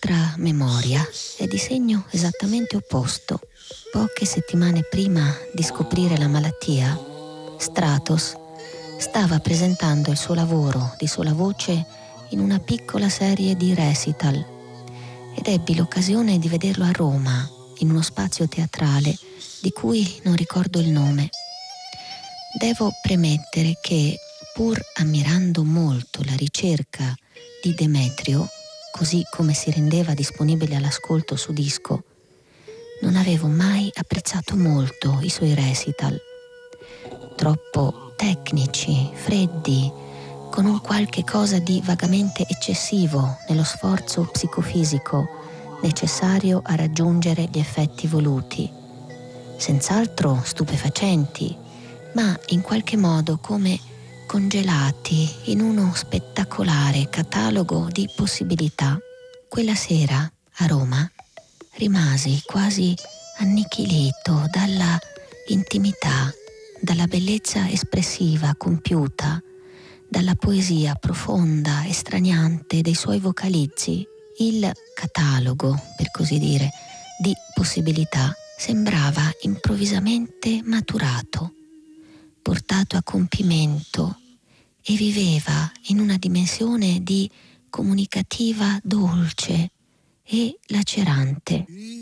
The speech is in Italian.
nostra memoria è di segno esattamente opposto. Poche settimane prima di scoprire la malattia, Stratos stava presentando il suo lavoro di sola voce in una piccola serie di recital ed ebbi l'occasione di vederlo a Roma, in uno spazio teatrale di cui non ricordo il nome. Devo premettere che, pur ammirando molto la ricerca di Demetrio, così come si rendeva disponibile all'ascolto su disco, non avevo mai apprezzato molto i suoi recital. Troppo tecnici, freddi, con un qualche cosa di vagamente eccessivo nello sforzo psicofisico necessario a raggiungere gli effetti voluti. Senz'altro stupefacenti, ma in qualche modo come congelati in uno spettacolare catalogo di possibilità. Quella sera, a Roma, rimasi quasi annichilito dalla intimità, dalla bellezza espressiva compiuta, dalla poesia profonda e straniante dei suoi vocalizzi. Il catalogo, per così dire, di possibilità sembrava improvvisamente maturato, portato a compimento e viveva in una dimensione di comunicativa dolce e lacerante.